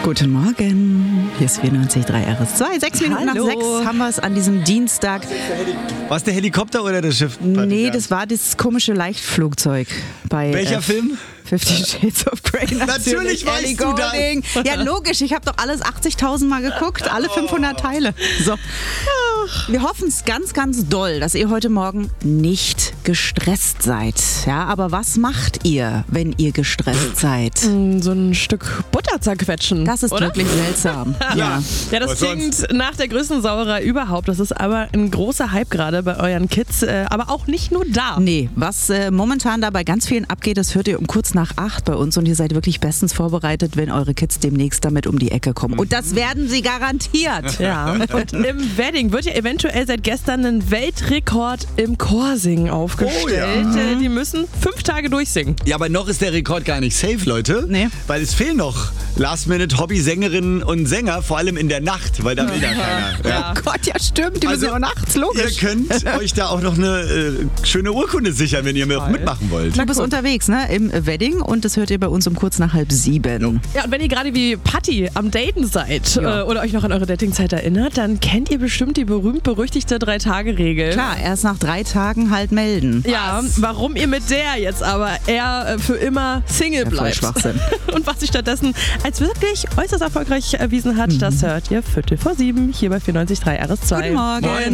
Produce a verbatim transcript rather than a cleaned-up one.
Guten Morgen, hier ist vierundneunzig Komma drei R S zwei. Sechs Minuten Hallo. nach sechs haben wir es an diesem Dienstag. War es der Helikopter oder das Schiff? Nee, das war das komische Leichtflugzeug bei Welcher äh, Film? Fifty Shades of Grey. Natürlich weißt Ellie du das. Goulding. Ja, logisch. Ich habe doch alles achtzigtausend Mal geguckt. Alle fünfhundert Teile. So. Wir hoffen es ganz, ganz doll, dass ihr heute Morgen nicht gestresst seid. Ja, aber was macht ihr, wenn ihr gestresst seid? So ein Stück Butter zerquetschen. Das ist oder? wirklich seltsam. Ja. Ja, das Was klingt sonst? nach der größten Sauerei überhaupt. Das ist aber ein großer Hype gerade bei euren Kids. Äh, aber auch nicht nur da. Nee, was äh, momentan da bei ganz vielen abgeht, das hört ihr um kurz nach acht bei uns und ihr seid wirklich bestens vorbereitet, wenn eure Kids demnächst damit um die Ecke kommen. Und das werden sie garantiert. Ja, und im Wedding wird ja eventuell seit gestern ein Weltrekord im Chorsingen aufgestellt. Oh ja. Äh, Die müssen fünf Tage durchsingen. Ja, aber noch ist der Rekord gar nicht safe, Leute. Nee. Weil es fehlen noch Last-Minute-Hobby-Sängerinnen und Sänger, vor allem in der Nacht, weil da will ja keiner. Ja. Oh Gott, ja stimmt, die müssen ja auch nachts, Ihr logisch. könnt euch da auch noch eine äh, schöne Urkunde sichern, wenn ihr mit, mitmachen wollt. Du bist unterwegs, ne, im Wedding und das hört ihr bei uns um kurz nach halb sieben. Ja, und wenn ihr gerade wie Patti am Daten seid Ja. äh, oder euch noch an eure Datingzeit erinnert, dann kennt ihr bestimmt die berühmt-berüchtigte Drei-Tage-Regel. Klar, erst nach drei Tagen halt melden. Ja, warum ihr mit der jetzt aber eher äh, für immer Single Ja, voll bleibt. Schwachsinn. Und was sich stattdessen als wirklich äußerst erfolgreich erwiesen hat, das hört ihr Viertel vor sieben hier bei vierundneunzig Komma drei R S zwei. Guten Morgen. Moin.